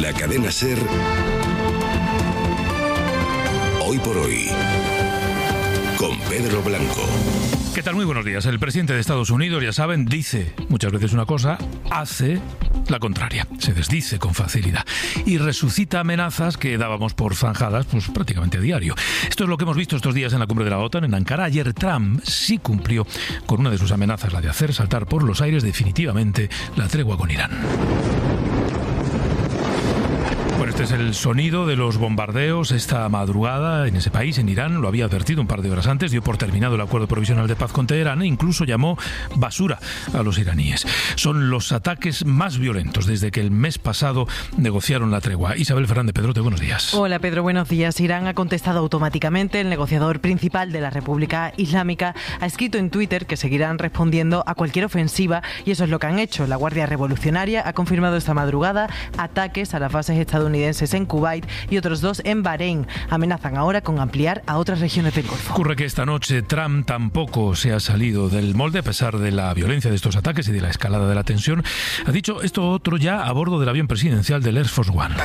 la cadena SER, Hoy por Hoy, con Pedro Blanco. ¿Qué tal? Muy buenos días. El presidente de Estados Unidos, ya saben, dice muchas veces una cosa, hace la contraria. Se desdice con facilidad y resucita amenazas que dábamos por zanjadas pues prácticamente a diario. Esto es lo que hemos visto estos días en la cumbre de la OTAN en Ankara. Ayer Trump sí cumplió con una de sus amenazas, la de hacer saltar por los aires definitivamente la tregua con Irán. Bueno, este es el sonido de los bombardeos esta madrugada en ese país, en Irán. Lo había advertido un par de horas antes, dio por terminado el acuerdo provisional de paz con Teherán e incluso llamó basura a los iraníes. Son los ataques más violentos desde que el mes pasado negociaron la tregua. Isabel Fernández Pedrote, buenos días. Hola Pedro, buenos días. Irán ha contestado automáticamente. El negociador principal de la República Islámica ha escrito en Twitter que seguirán respondiendo a cualquier ofensiva y eso es lo que han hecho. La Guardia Revolucionaria ha confirmado esta madrugada ataques a las bases estadounidenses en Kuwait y otros 2 en Bahrein. Amenazan ahora con ampliar a otras regiones del Golfo. Ocurre que esta noche Trump tampoco se ha salido del molde a pesar de la violencia de estos ataques y de la escalada de la tensión. Ha dicho esto otro ya a bordo del avión presidencial del Air Force One.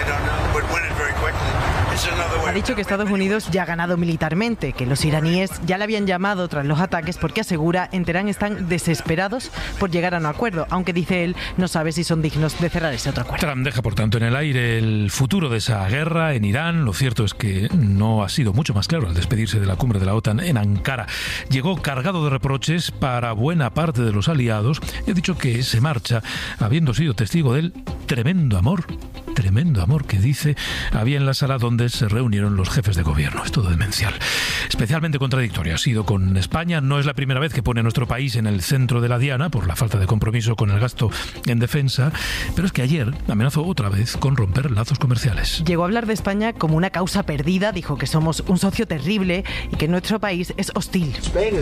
Ha dicho que Estados Unidos ya ha ganado militarmente, que los iraníes ya le habían llamado tras los ataques porque asegura en Teherán están desesperados por llegar a un acuerdo, aunque dice él no sabe si son dignos de cerrar ese otro acuerdo. Trump deja por tanto en el aire el futuro de esa guerra en Irán. Lo cierto es que no ha sido mucho más claro al despedirse de la cumbre de la OTAN en Ankara. Llegó cargado de reproches para buena parte de los aliados y ha dicho que se marcha habiendo sido testigo del tremendo amor que dice había en la sala donde se reunieron los jefes de gobierno. Es todo demencial. Especialmente contradictorio ha sido con España. No es la primera vez que pone a nuestro país en el centro de la diana por la falta de compromiso con el gasto en defensa, pero es que ayer amenazó otra vez con romper lazos comerciales. Llegó a hablar de España como una causa perdida, dijo que somos un socio terrible y que nuestro país es hostil.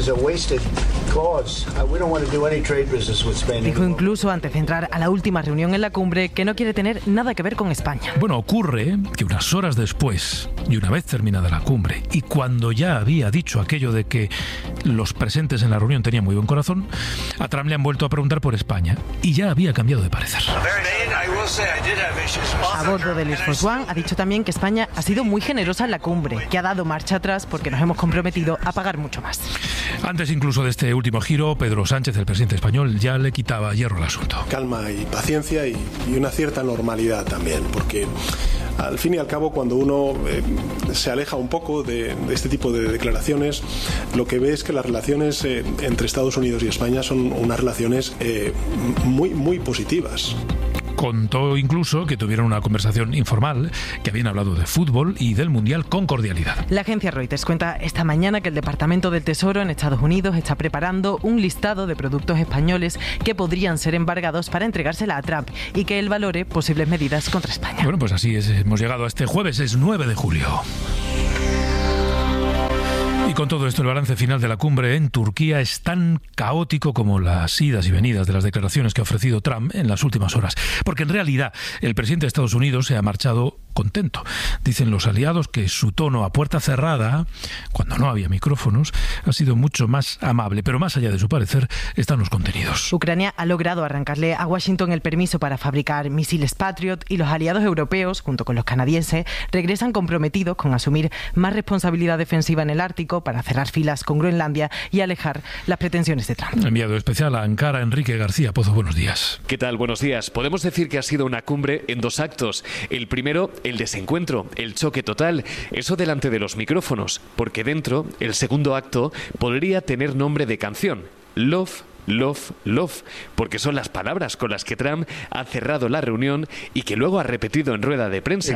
Dijo incluso antes de entrar a la última reunión en la cumbre que no quiere tener nada que ver con España. Bueno, ocurre que unas horas después, y una vez terminada la cumbre, y cuando ya había dicho aquello de que los presentes en la reunión tenían muy buen corazón, a Trump le han vuelto a preguntar por España, y ya había cambiado de parecer. A bordo del Air Force One ha dicho también que España ha sido muy generosa en la cumbre, que ha dado marcha atrás porque nos hemos comprometido a pagar mucho más. Antes incluso de este último giro, Pedro Sánchez, el presidente español, ya le quitaba hierro al asunto. Calma y paciencia y una cierta normalidad también, porque al fin y al cabo cuando uno se aleja un poco de este tipo de declaraciones, lo que ve es que las relaciones entre Estados Unidos y España son unas relaciones muy positivas. Contó incluso que tuvieron una conversación informal, que habían hablado de fútbol y del Mundial con cordialidad. La agencia Reuters cuenta esta mañana que el Departamento del Tesoro en Estados Unidos está preparando un listado de productos españoles que podrían ser embargados para entregársela a Trump y que él valore posibles medidas contra España. Bueno, pues así es. Hemos llegado a este jueves, es 9 de julio. Y con todo esto, el balance final de la cumbre en Turquía es tan caótico como las idas y venidas de las declaraciones que ha ofrecido Trump en las últimas horas. Porque en realidad el presidente de Estados Unidos se ha marchado contento. Dicen los aliados que su tono a puerta cerrada, cuando no había micrófonos, ha sido mucho más amable. Pero más allá de su parecer están los contenidos. Ucrania ha logrado arrancarle a Washington el permiso para fabricar misiles Patriot y los aliados europeos, junto con los canadienses, regresan comprometidos con asumir más responsabilidad defensiva en el Ártico para cerrar filas con Groenlandia y alejar las pretensiones de Trump. Enviado especial a Ankara, Enrique García Pozo, buenos días. ¿Qué tal? Buenos días. Podemos decir que ha sido una cumbre en 2 actos. El primero, el desencuentro, el choque total, eso delante de los micrófonos, porque dentro, el segundo acto podría tener nombre de canción. Love, love, love, porque son las palabras con las que Trump ha cerrado la reunión y que luego ha repetido en rueda de prensa,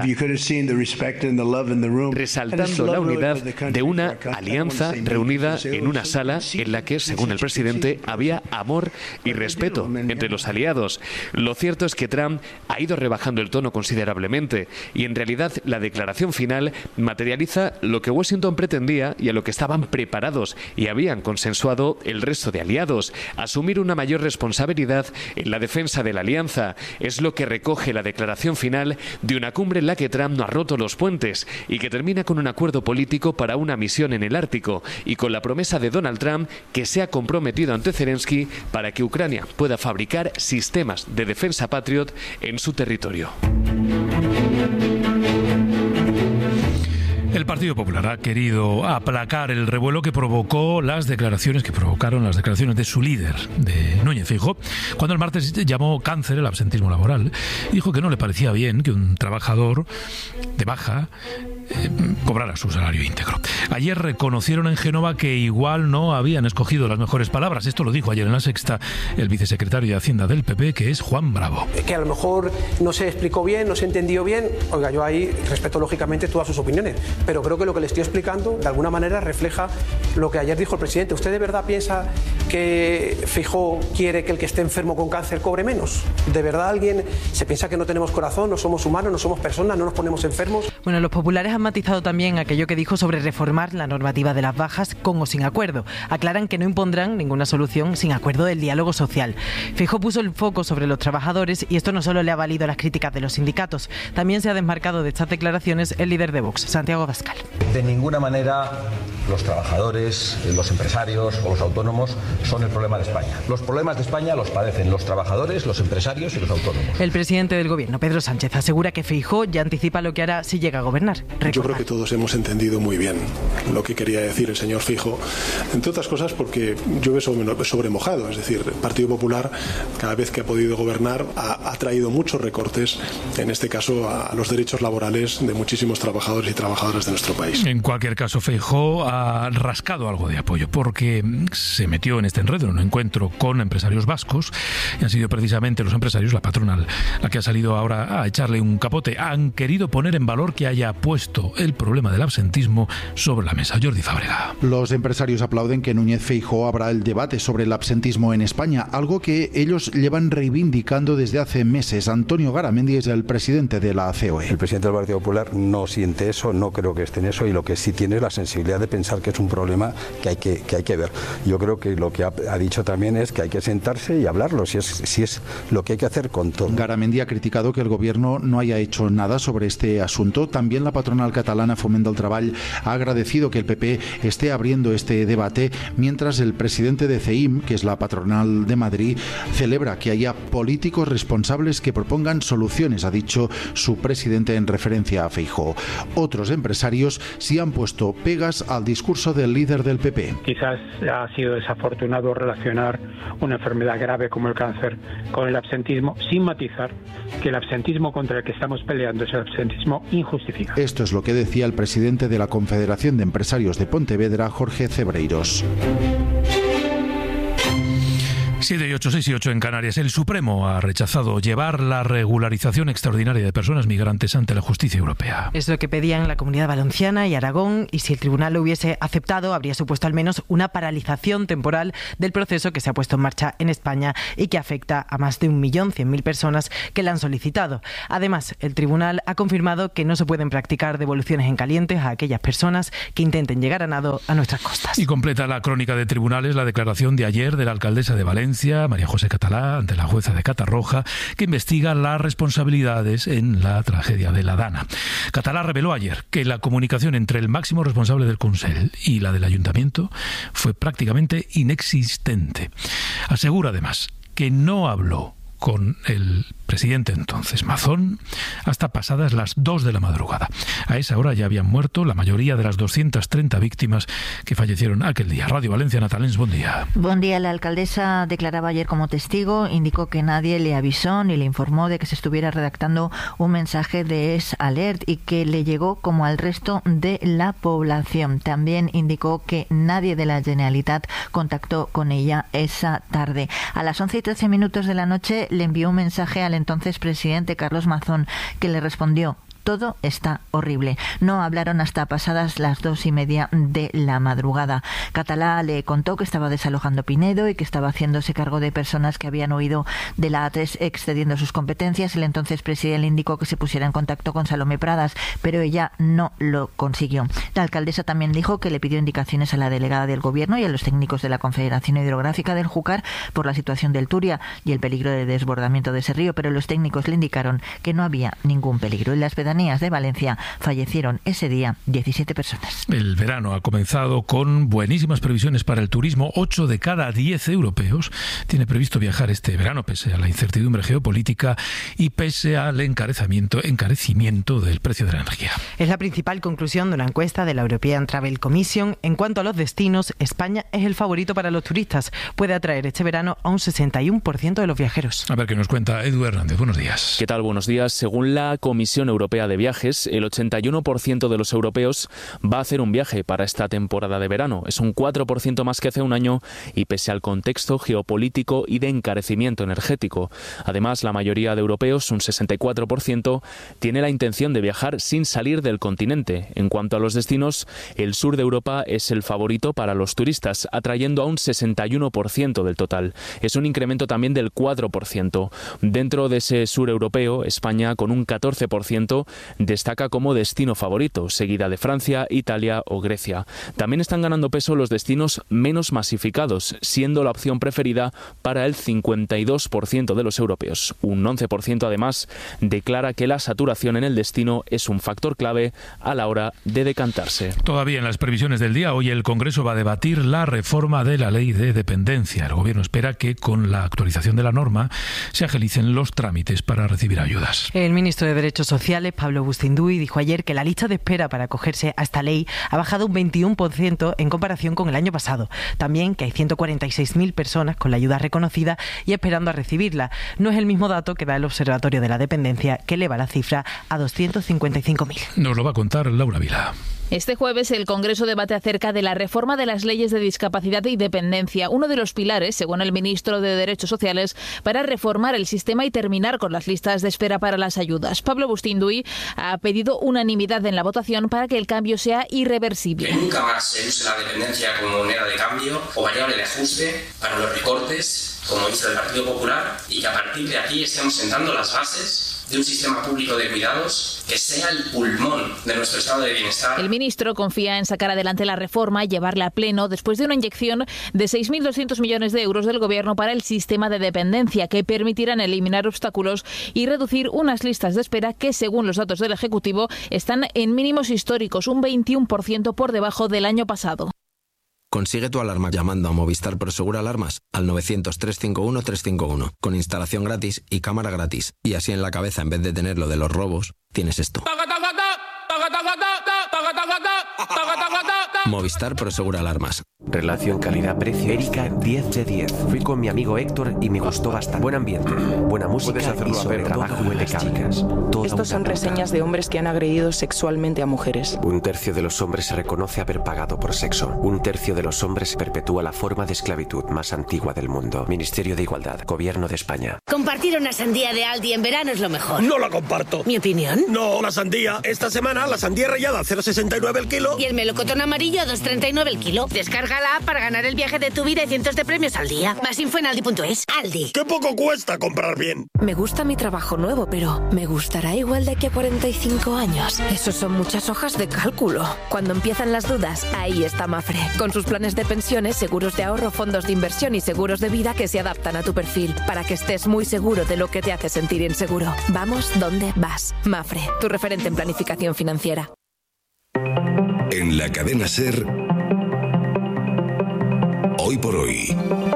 resaltando la unidad de una alianza reunida en una sala en la que, según el presidente, había amor y respeto entre los aliados. Lo cierto es que Trump ha ido rebajando el tono considerablemente y en realidad la declaración final materializa lo que Washington pretendía y a lo que estaban preparados y habían consensuado el resto de aliados. Asumir una mayor responsabilidad en la defensa de la alianza es lo que recoge la declaración final de una cumbre en la que Trump no ha roto los puentes y que termina con un acuerdo político para una misión en el Ártico y con la promesa de Donald Trump que se ha comprometido ante Zelensky para que Ucrania pueda fabricar sistemas de defensa Patriot en su territorio. El Partido Popular ha querido aplacar el revuelo que provocaron las declaraciones de su líder, de Núñez Feijóo, cuando el martes llamó cáncer el absentismo laboral. Dijo que no le parecía bien que un trabajador de baja cobrara su salario íntegro. Ayer reconocieron en Génova que igual no habían escogido las mejores palabras. Esto lo dijo ayer en La Sexta el vicesecretario de Hacienda del PP, que es Juan Bravo. Que a lo mejor no se explicó bien, no se entendió bien. Oiga, yo ahí respeto lógicamente todas sus opiniones, pero creo que lo que le estoy explicando de alguna manera refleja lo que ayer dijo el presidente. ¿Usted de verdad piensa que Feijóo quiere que el que esté enfermo con cáncer cobre menos? ¿De verdad alguien se piensa que no tenemos corazón, no somos humanos, no somos personas, no nos ponemos enfermos? Bueno, los populares han matizado también aquello que dijo sobre reformar la normativa de las bajas con o sin acuerdo. Aclaran que no impondrán ninguna solución sin acuerdo del diálogo social. Feijóo puso el foco sobre los trabajadores y esto no solo le ha valido las críticas de los sindicatos, también se ha desmarcado de estas declaraciones el líder de Vox, Santiago Abascal. De ninguna manera los trabajadores, los empresarios o los autónomos son el problema de España. Los problemas de España los padecen los trabajadores, los empresarios y los autónomos. El presidente del gobierno, Pedro Sánchez, asegura que Feijóo ya anticipa lo que hará si llega a gobernar. Yo creo que todos hemos entendido muy bien lo que quería decir el señor Feijóo, entre otras cosas porque llueve sobre mojado. Es decir, el Partido Popular, cada vez que ha podido gobernar, ha traído muchos recortes, en este caso a los derechos laborales de muchísimos trabajadores y trabajadoras de nuestro país. En cualquier caso, Feijóo ha rascado algo de apoyo porque se metió en este enredo, en un encuentro con empresarios vascos, y han sido precisamente los empresarios, la patronal, la que ha salido ahora a echarle un capote. Han querido poner en valor que haya puesto el problema del absentismo sobre la mesa. Jordi Fábrega. Los empresarios aplauden que Núñez Feijóo abra el debate sobre el absentismo en España, algo que ellos llevan reivindicando desde hace meses. Antonio Garamendi es el presidente de la COE. El presidente del Partido Popular no siente eso, no creo que esté en eso, y lo que sí tiene es la sensibilidad de pensar que es un problema que hay que ver. Yo creo que lo que ha dicho también es que hay que sentarse y hablarlo, si es lo que hay que hacer con todo. Garamendi ha criticado que el gobierno no haya hecho nada sobre este asunto. También la patronal catalana Foment del Treball ha agradecido que el PP esté abriendo este debate, mientras el presidente de CEIM, que es la patronal de Madrid, celebra que haya políticos responsables que propongan soluciones, ha dicho su presidente en referencia a Feijóo. Otros empresarios sí han puesto pegas al discurso del líder del PP. Quizás ha sido desafortunado relacionar una enfermedad grave como el cáncer con el absentismo, sin matizar que el absentismo contra el que estamos peleando es el absentismo injustificado. Esto es lo que decía el presidente de la Confederación de Empresarios de Pontevedra, Jorge Cebreiros. 7 y 8, 6 y 8 en Canarias. El Supremo ha rechazado llevar la regularización extraordinaria de personas migrantes ante la justicia europea. Es lo que pedían la Comunidad Valenciana y Aragón, y si el tribunal lo hubiese aceptado, habría supuesto al menos una paralización temporal del proceso que se ha puesto en marcha en España y que afecta a más de 1.100.000 personas que la han solicitado. Además, el tribunal ha confirmado que no se pueden practicar devoluciones en caliente a aquellas personas que intenten llegar a nado a nuestras costas. Y completa la crónica de tribunales la declaración de ayer de la alcaldesa de Valencia, María José Catalá, ante la jueza de Catarroja, que investiga las responsabilidades en la tragedia de la Dana. Catalá reveló ayer que la comunicación entre el máximo responsable del Consell y la del Ayuntamiento fue prácticamente inexistente. Asegura además que no habló con el presidente entonces, Mazón, hasta pasadas las 2 de la madrugada. A esa hora ya habían muerto la mayoría de las 230 víctimas que fallecieron aquel día. Radio Valencia, Natalens, buen día. Buen día. La alcaldesa declaraba ayer como testigo, indicó que nadie le avisó ni le informó de que se estuviera redactando un mensaje de S-Alert y que le llegó como al resto de la población. También indicó que nadie de la Generalitat contactó con ella esa tarde. A las 11 y 13 minutos de la noche le envió un mensaje al entonces presidente Carlos Mazón, que le respondió: todo está horrible. No hablaron hasta pasadas las 2:30 de la madrugada. Catalá le contó que estaba desalojando Pinedo y que estaba haciéndose cargo de personas que habían huido de la A3 excediendo sus competencias. El entonces presidente le indicó que se pusiera en contacto con Salomé Pradas, pero ella no lo consiguió. La alcaldesa también dijo que le pidió indicaciones a la delegada del gobierno y a los técnicos de la Confederación Hidrográfica del Júcar por la situación del Turia y el peligro de desbordamiento de ese río, pero los técnicos le indicaron que no había ningún peligro. En las pedanías cercanías de Valencia, fallecieron ese día 17 personas. El verano ha comenzado con buenísimas previsiones para el turismo. 8 de cada 10 europeos tiene previsto viajar este verano, pese a la incertidumbre geopolítica y pese al encarecimiento del precio de la energía. Es la principal conclusión de una encuesta de la European Travel Commission. En cuanto a los destinos, España es el favorito para los turistas. Puede atraer este verano a un 61% de los viajeros. A ver qué nos cuenta Edu Hernández. Buenos días. ¿Qué tal? Buenos días. Según la Comisión Europea de Viajes, el 81% de los europeos va a hacer un viaje para esta temporada de verano. Es un 4% más que hace un año y pese al contexto geopolítico y de encarecimiento energético. Además, la mayoría de europeos, un 64%, tiene la intención de viajar sin salir del continente. En cuanto a los destinos, el sur de Europa es el favorito para los turistas, atrayendo a un 61% del total. Es un incremento también del 4%. Dentro de ese sur europeo, España, con un 14%, destaca como destino favorito, seguida de Francia, Italia o Grecia. También están ganando peso los destinos menos masificados, siendo la opción preferida para el 52% de los europeos. Un 11% además declara que la saturación en el destino es un factor clave a la hora de decantarse. Todavía en las previsiones del día, hoy el Congreso va a debatir la reforma de la ley de dependencia. El Gobierno espera que con la actualización de la norma se agilicen los trámites para recibir ayudas. El ministro de Derechos Sociales, Pablo Bustinduy, dijo ayer que la lista de espera para acogerse a esta ley ha bajado un 21% en comparación con el año pasado. También que hay 146.000 personas con la ayuda reconocida y esperando a recibirla. No es el mismo dato que da el Observatorio de la Dependencia, que eleva la cifra a 255.000. Nos lo va a contar Laura Vila. Este jueves el Congreso debate acerca de la reforma de las leyes de discapacidad y dependencia, uno de los pilares, según el ministro de Derechos Sociales, para reformar el sistema y terminar con las listas de espera para las ayudas. Pablo Bustinduy ha pedido unanimidad en la votación para que el cambio sea irreversible. Que nunca más se use la dependencia como moneda de cambio o variable de ajuste para los recortes, como hizo el Partido Popular, y que a partir de aquí estemos sentando las bases de un sistema público de cuidados que sea el pulmón de nuestro estado de bienestar. El ministro confía en sacar adelante la reforma y llevarla a pleno después de una inyección de 6.200 millones de euros del Gobierno para el sistema de dependencia, que permitirán eliminar obstáculos y reducir unas listas de espera que, según los datos del Ejecutivo, están en mínimos históricos, un 21% por debajo del año pasado. Consigue tu alarma llamando a Movistar Prosegur Alarmas al 900-351-351, con instalación gratis y cámara gratis. Y así en la cabeza, en vez de tener lo de los robos, tienes esto. Movistar Prosegur Alarmas. Relación calidad-precio. Erika, 10 de 10. Fui con mi amigo Héctor y me gustó bastante. Buen ambiente, buena música y sobre trabajo impecable. Estos son reseñas de hombres que han agredido sexualmente a mujeres. 1/3 de los hombres se reconoce haber pagado por sexo. 1/3 de los hombres perpetúa la forma de esclavitud más antigua del mundo. Ministerio de Igualdad, Gobierno de España. Compartir una sandía de Aldi en verano es lo mejor. No la comparto. ¿Mi opinión? No, la sandía. Esta semana la sandía rallada a 0,69 el kilo. Y el melocotón amarillo a 2,39 el kilo. Descárgala para ganar el viaje de tu vida y cientos de premios al día. Más info en aldi.es. Aldi. ¡Qué poco cuesta comprar bien! Me gusta mi trabajo nuevo, pero ¿me gustará igual de aquí a 45 años? Eso son muchas hojas de cálculo. Cuando empiezan las dudas, ahí está Mafre. Con sus planes de pensiones, seguros de ahorro, fondos de inversión y seguros de vida que se adaptan a tu perfil, para que estés muy seguro de lo que te hace sentir inseguro. Vamos donde vas. Mafre, tu referente en planificación financiera. En la cadena SER, Hoy por Hoy,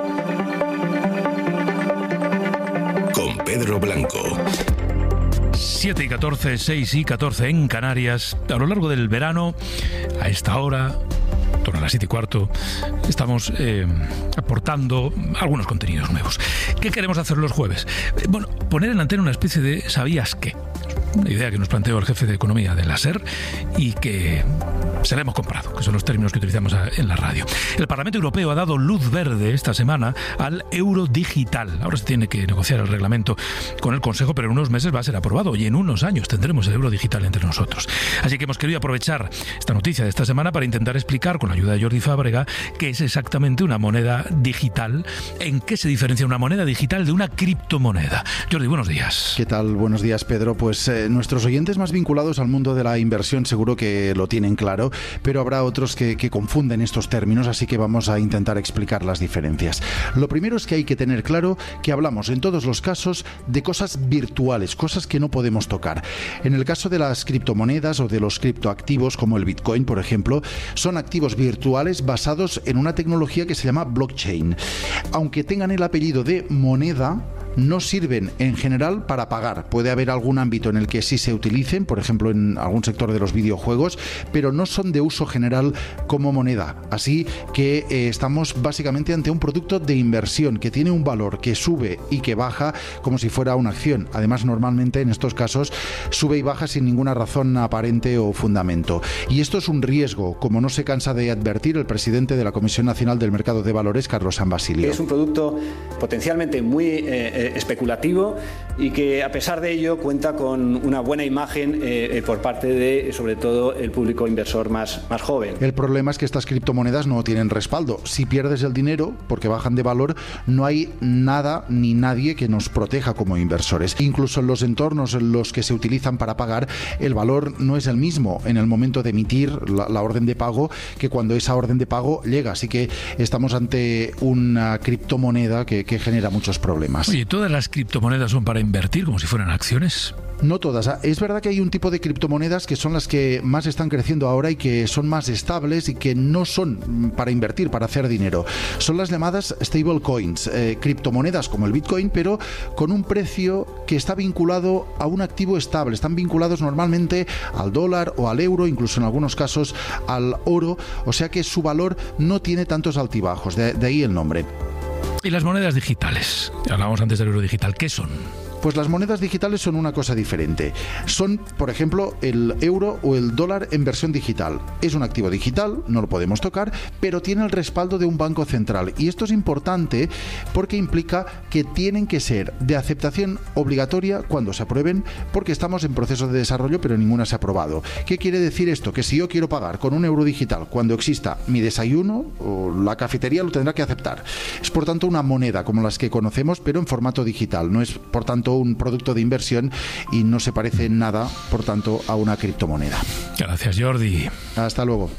con Pedro Blanco. 7 y 14, 6 y 14 en Canarias. A lo largo del verano, a esta hora, en torno a las 7 y cuarto, estamos aportando algunos contenidos nuevos. ¿Qué queremos hacer los jueves? Bueno, poner en antena una especie de ¿sabías qué? Una idea que nos planteó el jefe de economía de la SER y que se la hemos comprado, que son los términos que utilizamos en la radio. El Parlamento Europeo ha dado luz verde esta semana al euro digital. Ahora se tiene que negociar el reglamento con el Consejo, pero en unos meses va a ser aprobado y en unos años tendremos el euro digital entre nosotros. Así que hemos querido aprovechar esta noticia de esta semana para intentar explicar, con la ayuda de Jordi Fábrega, qué es exactamente una moneda digital, en qué se diferencia una moneda digital de una criptomoneda. Jordi, buenos días. ¿Qué tal? Buenos días, Pedro. Pues Nuestros oyentes más vinculados al mundo de la inversión seguro que lo tienen claro, pero habrá otros que confunden estos términos, así que vamos a intentar explicar las diferencias. Lo primero es que hay que tener claro que hablamos en todos los casos de cosas virtuales, cosas que no podemos tocar. En el caso de las criptomonedas o de los criptoactivos como el Bitcoin, por ejemplo, son activos virtuales basados en una tecnología que se llama blockchain. Aunque tengan el apellido de moneda, no sirven en general para pagar. Puede haber algún ámbito en el que sí se utilicen, por ejemplo en algún sector de los videojuegos, pero no son de uso general como moneda. Así que estamos básicamente ante un producto de inversión que tiene un valor que sube y que baja como si fuera una acción. Además, normalmente en estos casos sube y baja sin ninguna razón aparente o fundamento. Y esto es un riesgo, como no se cansa de advertir el presidente de la Comisión Nacional del Mercado de Valores, Carlos San Basilio. Es un producto potencialmente muy especulativo y que a pesar de ello cuenta con una buena imagen por parte de sobre todo el público inversor más joven. El problema es que estas criptomonedas no tienen respaldo. Si pierdes el dinero porque bajan de valor, no hay nada ni nadie que nos proteja como inversores. Incluso en los entornos en los que se utilizan para pagar, el valor no es el mismo en el momento de emitir la orden de pago que cuando esa orden de pago llega. Así que estamos ante una criptomoneda que genera muchos problemas. Oye, ¿todas las criptomonedas son para invertir como si fueran acciones? No todas. Es verdad que hay un tipo de criptomonedas que son las que más están creciendo ahora y que son más estables y que no son para invertir, para hacer dinero. Son las llamadas stablecoins, criptomonedas como el Bitcoin, pero con un precio que está vinculado a un activo estable. Están vinculados normalmente al dólar o al euro, incluso en algunos casos al oro, o sea que su valor no tiene tantos altibajos, de ahí el nombre. ¿Y las monedas digitales? Hablábamos antes del euro digital. ¿Qué son? Pues las monedas digitales son una cosa diferente. Son, por ejemplo, el euro o el dólar en versión digital. Es un activo digital, no lo podemos tocar, pero tiene el respaldo de un banco central. Y esto es importante porque implica que tienen que ser de aceptación obligatoria cuando se aprueben, porque estamos en proceso de desarrollo, pero ninguna se ha aprobado. ¿Qué quiere decir esto? Que si yo quiero pagar con un euro digital cuando exista mi desayuno o la cafetería, lo tendrá que aceptar. Es, por tanto, una moneda como las que conocemos, pero en formato digital. No es, por tanto, un producto de inversión y no se parece en nada, por tanto, a una criptomoneda. Gracias, Jordi. Hasta luego.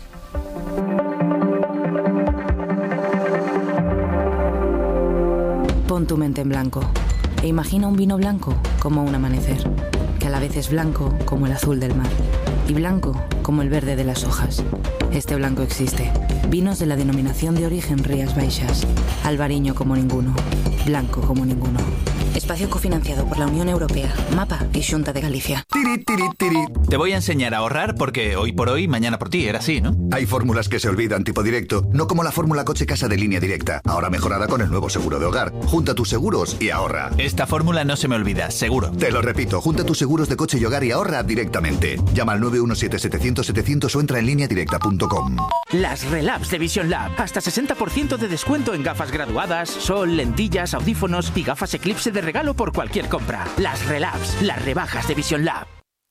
Pon tu mente en blanco e imagina un vino blanco como un amanecer, que a la vez es blanco como el azul del mar y blanco como el verde de las hojas. Este blanco existe. Vinos de la denominación de origen Rías Baixas. Albariño como ninguno. Blanco como ninguno. Espacio cofinanciado por la Unión Europea, MAPA y Xunta de Galicia. Tiri, tiri, tiri. Te voy a enseñar a ahorrar porque hoy por hoy, mañana por ti, era así, ¿no? Hay fórmulas que se olvidan tipo directo, no como la fórmula coche casa de Línea Directa, ahora mejorada con el nuevo seguro de hogar. Junta tus seguros y ahorra. Esta fórmula no se me olvida, seguro. Te lo repito, junta tus seguros de coche y hogar y ahorra directamente. Llama al 917-700-700 o entra en lineadirecta.com. Las Relabs de Vision Lab. Hasta 60% de descuento en gafas graduadas, sol, lentillas, audífonos y gafas Eclipse de regalo por cualquier compra. Las Relabs, las rebajas de Vision Lab.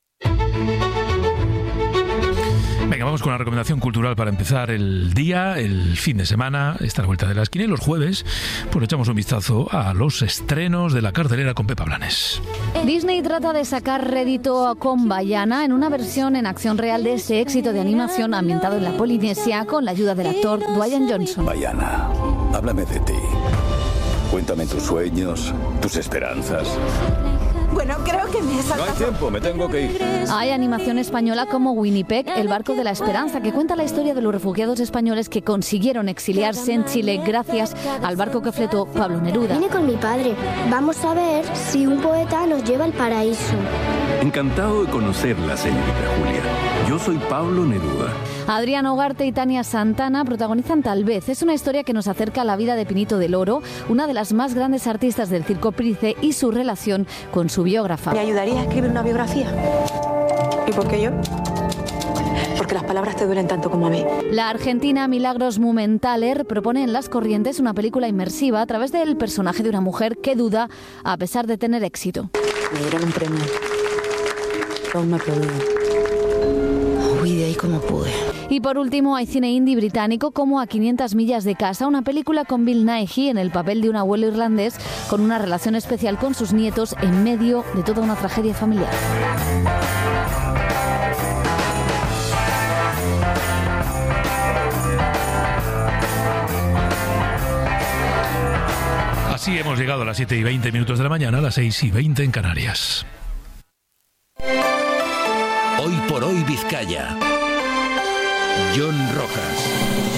Venga, vamos con la recomendación cultural para empezar el día, el fin de semana. Está a la vuelta de la esquina y los jueves pues echamos un vistazo a los estrenos de la cartelera con Pepa Blanes. Disney trata de sacar rédito con Vaiana en una versión en acción real de ese éxito de animación ambientado en la Polinesia con la ayuda del actor Dwayne Johnson. Vaiana, háblame de ti. Cuéntame tus sueños, tus esperanzas. Bueno, creo que me he saltado. No hay tiempo, me tengo que ir. Hay animación española como Winnipeg, el barco de la esperanza, que cuenta la historia de los refugiados españoles que consiguieron exiliarse en Chile gracias al barco que fletó Pablo Neruda. Vine con mi padre. Vamos a ver si un poeta nos lleva al paraíso. Encantado de conocerla, señorita Julia. Yo soy Pablo Neruda. Adrián Ugarte y Tania Santana protagonizan Tal vez. Es una historia que nos acerca a la vida de Pinito del Oro, una de las más grandes artistas del circo Price, y su relación con su biógrafa. ¿Me ayudaría a escribir una biografía? ¿Y por qué yo? Porque las palabras te duelen tanto como a mí. La argentina Milagros Mumenthaler propone en Las Corrientes una película inmersiva a través del personaje de una mujer que duda a pesar de tener éxito. Me dieron un premio. Aún me aplaudieron. Huí de ahí como pude. Y por último, hay cine indie británico como A 500 millas de casa, una película con Bill Nighy en el papel de un abuelo irlandés con una relación especial con sus nietos en medio de toda una tragedia familiar. Así hemos llegado a las 7:20 de la mañana, a las 6:20 en Canarias. Hoy por hoy Vizcaya. John Rojas.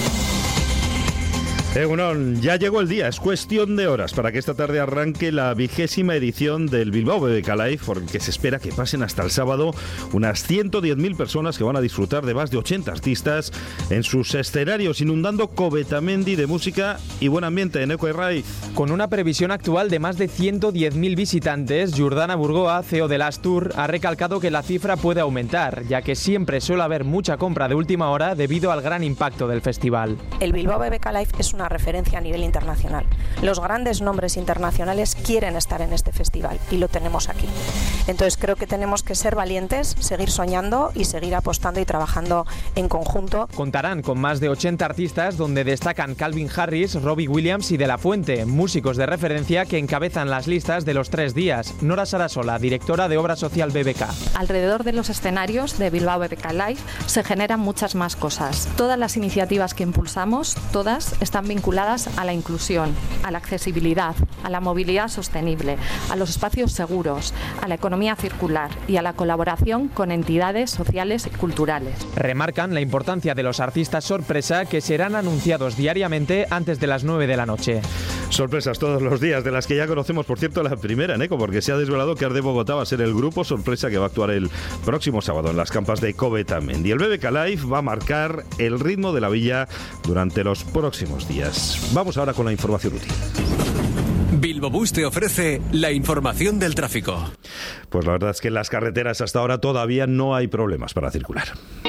Egunon, ya llegó el día, es cuestión de horas para que esta tarde arranque la 20ª edición del Bilbao BBK Live, porque se espera que pasen hasta el sábado unas 110.000 personas que van a disfrutar de más de 80 artistas en sus escenarios, inundando Covetamendi de música y buen ambiente en Eco y Raiz. Con una previsión actual de más de 110.000 visitantes, Jordana Burgoa, CEO del Astur, ha recalcado que la cifra puede aumentar, ya que siempre suele haber mucha compra de última hora debido al gran impacto del festival. El Bilbao BBK Live es una referencia a nivel internacional. Los grandes nombres internacionales quieren estar en este festival y lo tenemos aquí. Entonces creo que tenemos que ser valientes, seguir soñando y seguir apostando y trabajando en conjunto. Contarán con más de 80 artistas, donde destacan Calvin Harris, Robbie Williams y De La Fuente, músicos de referencia que encabezan las listas de los 3 días. Nora Sarasola, directora de Obra Social BBK. Alrededor de los escenarios de Bilbao BBK Live se generan muchas más cosas. Todas las iniciativas que impulsamos, todas están vinculadas a la inclusión, a la accesibilidad, a la movilidad sostenible, a los espacios seguros, a la economía circular y a la colaboración con entidades sociales y culturales. Remarcan la importancia de los artistas sorpresa, que serán anunciados diariamente antes de las 9 de la noche. Sorpresas todos los días, de las que ya conocemos, por cierto, la primera en Eco, porque se ha desvelado que Arde Bogotá va a ser el grupo sorpresa que va a actuar el próximo sábado en las campas de Covetamendi. El BBK Live va a marcar el ritmo de la villa durante los próximos días. Vamos ahora con la información útil. Bilbobús te ofrece la información del tráfico. Pues la verdad es que en las carreteras hasta ahora todavía no hay problemas para circular.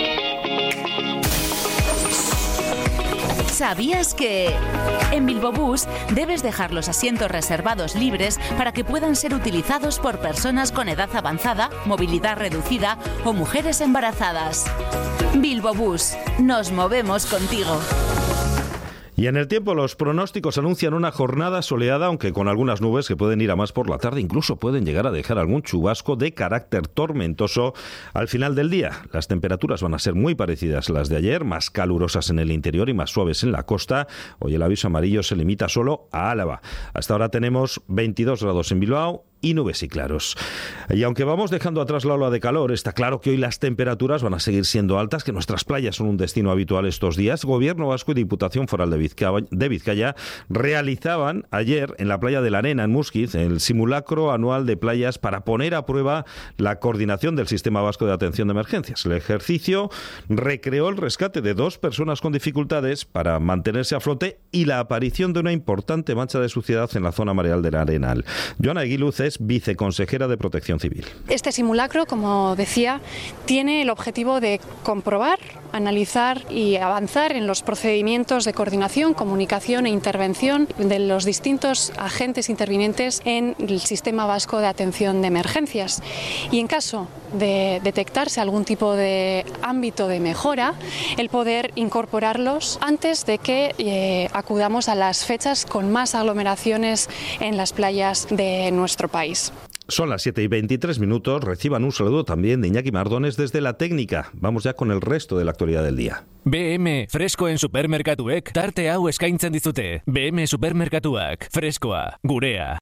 ¿Sabías que en Bilbobús debes dejar los asientos reservados libres para que puedan ser utilizados por personas con edad avanzada, movilidad reducida o mujeres embarazadas? Bilbobús, nos movemos contigo. Y en el tiempo, los pronósticos anuncian una jornada soleada, aunque con algunas nubes que pueden ir a más por la tarde. Incluso pueden llegar a dejar algún chubasco de carácter tormentoso al final del día. Las temperaturas van a ser muy parecidas a las de ayer, más calurosas en el interior y más suaves en la costa. Hoy el aviso amarillo se limita solo a Álava. Hasta ahora tenemos 22 grados en Bilbao y nubes y claros. Y aunque vamos dejando atrás la ola de calor, está claro que hoy las temperaturas van a seguir siendo altas, que nuestras playas son un destino habitual estos días. Gobierno Vasco y Diputación Foral de Vizcaya realizaban ayer en la playa de la Arena, en Muskiz, el simulacro anual de playas para poner a prueba la coordinación del Sistema Vasco de Atención de Emergencias. El ejercicio recreó el rescate de 2 personas con dificultades para mantenerse a flote y la aparición de una importante mancha de suciedad en la zona mareal del Arenal. Joana Eguiluz es viceconsejera de Protección Civil. Este simulacro, como decía, tiene el objetivo de comprobar, analizar y avanzar en los procedimientos de coordinación, comunicación e intervención de los distintos agentes intervinientes en el Sistema Vasco de Atención de Emergencias. Y en caso de detectarse algún tipo de ámbito de mejora, el poder incorporarlos antes de que acudamos a las fechas con más aglomeraciones en las playas de nuestro país. Son las 7:23. Reciban un saludo también de Iñaki Mardones desde la técnica. Vamos ya con el resto de la actualidad del día. BM freskoen supermerkatuek tarte hau eskaintzen dizute. BM supermerkatuak freskoa, gurea.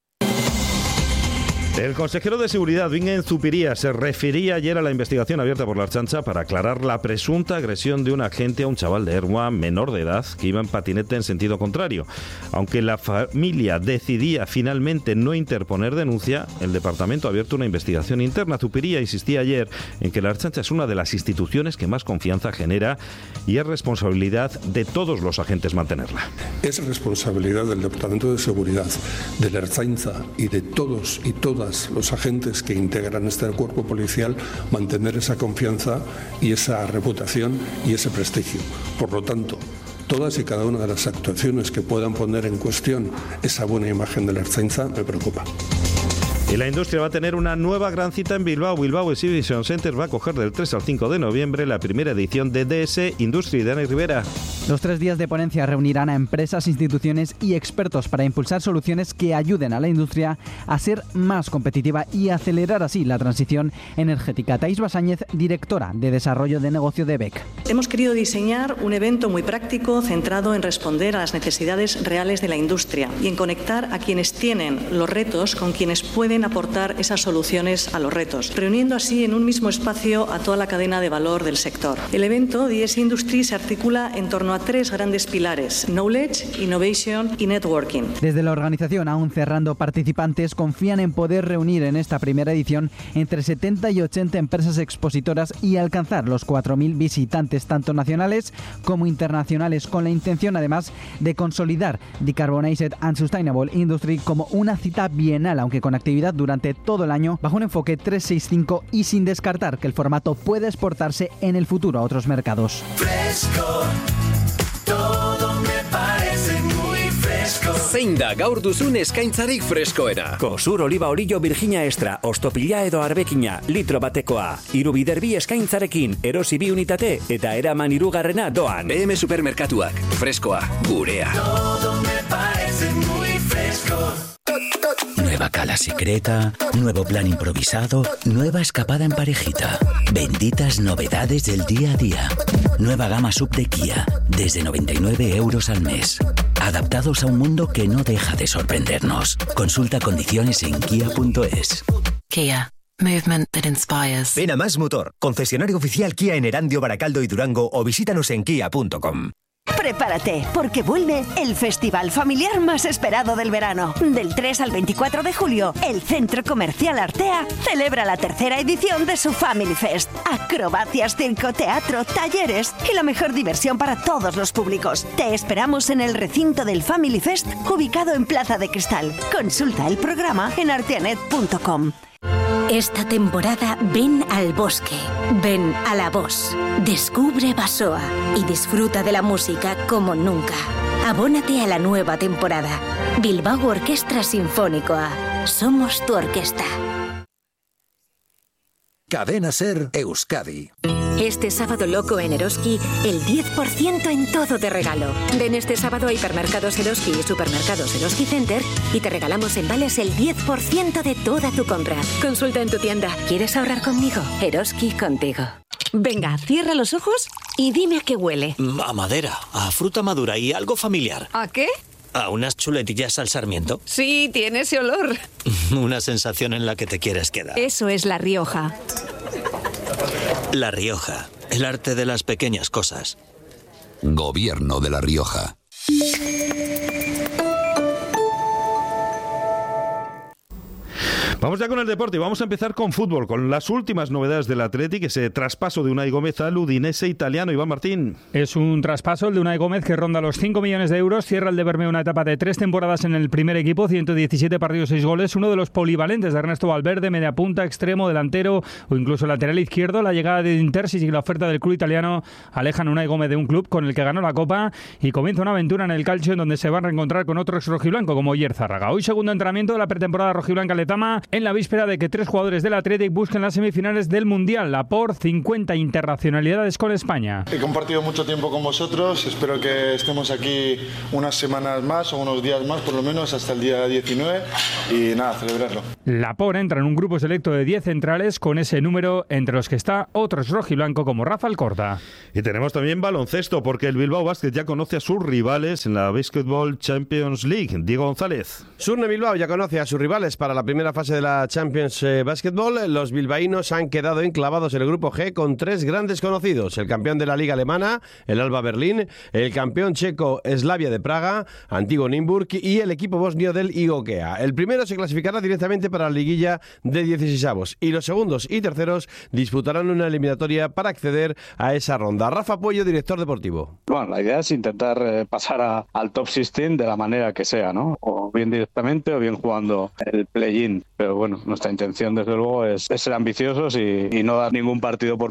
El consejero de Seguridad, Bingen Zupiria, se refería ayer a la investigación abierta por la Ertzaintza para aclarar la presunta agresión de un agente a un chaval de Ermua menor de edad que iba en patinete en sentido contrario. Aunque la familia decidía finalmente no interponer denuncia, el departamento ha abierto una investigación interna. Zupiria insistía ayer en que la Ertzaintza es una de las instituciones que más confianza genera y es responsabilidad de todos los agentes mantenerla. Es responsabilidad del Departamento de Seguridad, de la Ertzaintza y de todos y todas los agentes que integran este cuerpo policial mantener esa confianza y esa reputación y ese prestigio. Por lo tanto, todas y cada una de las actuaciones que puedan poner en cuestión esa buena imagen de la Ertzaintza me preocupa. Y la industria va a tener una nueva gran cita en Bilbao. Bilbao Exhibition Center va a acoger del 3 al 5 de noviembre la primera edición de DS Industry. Dani Rivera. Los 3 días de ponencia reunirán a empresas, instituciones y expertos para impulsar soluciones que ayuden a la industria a ser más competitiva y acelerar así la transición energética. Thais Basáñez, directora de Desarrollo de Negocio de BEC. Hemos querido diseñar un evento muy práctico centrado en responder a las necesidades reales de la industria y en conectar a quienes tienen los retos con quienes pueden aportar esas soluciones a los retos, reuniendo así en un mismo espacio a toda la cadena de valor del sector. El evento DS Industry se articula en torno a 3 grandes pilares: Knowledge, Innovation y Networking. Desde la organización, aún cerrando participantes, confían en poder reunir en esta primera edición entre 70 y 80 empresas expositoras y alcanzar los 4.000 visitantes, tanto nacionales como internacionales, con la intención además de consolidar Decarbonized and Sustainable Industry como una cita bienal, aunque con actividad durante todo el año, bajo un enfoque 365 y sin descartar que el formato pueda exportarse en el futuro a otros mercados. Fresco, todo me parece muy fresco. Zein da gaur duzun eskaintzarik freskoena? Kosur oliba orillo Virginia Extra, ostopila edo arbekina, litro batekoa. 3 bider bi eskaintzarekin, erosi 2 unitate eta eraman 3. doan. BM Supermerkatuak, freskoa, gurea. Todo me parece muy fresco. Nueva cala secreta, nuevo plan improvisado, nueva escapada en parejita. Benditas novedades del día a día. Nueva gama sub de Kia, desde 99 euros al mes. Adaptados a un mundo que no deja de sorprendernos. Consulta condiciones en kia.es. Kia. Movement that inspires. Ven a Más Motor, concesionario oficial Kia en Erandio, Baracaldo y Durango, o visítanos en kia.com. Prepárate, porque vuelve el festival familiar más esperado del verano. Del 3 al 24 de julio, el Centro Comercial Artea celebra la 3ª edición de su Family Fest. Acrobacias, circo, teatro, talleres y la mejor diversión para todos los públicos. Te esperamos en el recinto del Family Fest, ubicado en Plaza de Cristal. Consulta el programa en arteanet.com. Esta temporada ven al bosque, ven a la Voz, descubre Basoa y disfruta de la música como nunca. Abónate a la nueva temporada. Bilbao Orquestra Sinfónicoa. Somos tu orquesta. Cadena Ser Euskadi. Este sábado loco en Eroski, el 10% en todo de regalo. Ven este sábado a Hipermercados Eroski y Supermercados Eroski Center y te regalamos en vales el 10% de toda tu compra. Consulta en tu tienda. ¿Quieres ahorrar conmigo? Eroski contigo. Venga, cierra los ojos y dime a qué huele. A madera, a fruta madura y algo familiar. ¿A qué? A unas chuletillas al sarmiento. Sí, tiene ese olor. Una sensación en la que te quieres quedar. Eso es La Rioja. La Rioja, el arte de las pequeñas cosas. Gobierno de La Rioja. Vamos ya con el deporte y vamos a empezar con fútbol, con las últimas novedades del Athletic, ese traspaso de Unai Gómez al Udinese italiano. Iván Martín. Es un traspaso el de Unai Gómez que ronda los 5 millones de euros, cierra el de Bermeo una etapa de 3 temporadas en el primer equipo, 117 partidos, 6 goles, uno de los polivalentes de Ernesto Valverde, media punta, extremo, delantero o incluso lateral izquierdo. La llegada de Intersis y la oferta del club italiano alejan a Unai Gómez de un club con el que ganó la Copa y comienza una aventura en el calcio en donde se va a reencontrar con otro ex rojiblanco como Oyer Zárraga. Hoy segundo entrenamiento de la pretemporada rojiblanca Letama en la víspera de que 3 jugadores del Athletic busquen las semifinales del Mundial. Laporte, 50 internacionalidades con España. He compartido mucho tiempo con vosotros, espero que estemos aquí unas semanas más o unos días más, por lo menos hasta el día 19 y nada, celebrarlo. Laporte entra en un grupo selecto de 10 centrales con ese número entre los que está otro rojiblanco como Rafa Alcorta. Y tenemos también baloncesto porque el Bilbao Basket ya conoce a sus rivales en la Basketball Champions League. Diego González. Surne Bilbao ya conoce a sus rivales para la primera fase de la Champions Basketball. Los bilbaínos han quedado enclavados en el grupo G con 3 grandes conocidos: el campeón de la liga alemana, el Alba Berlín, el campeón checo Slavia de Praga, Antiguo Nymburk y el equipo bosnio del IGOKEA. El primero se clasificará directamente para la liguilla de 16avos y los segundos y terceros disputarán una eliminatoria para acceder a esa ronda. Rafa Puello, director deportivo. Bueno, la idea es intentar pasar al top 16 de la manera que sea, ¿no? O bien directamente o bien jugando el play-in. Pero bueno, nuestra intención desde luego es ser ambiciosos y no dar ningún partido por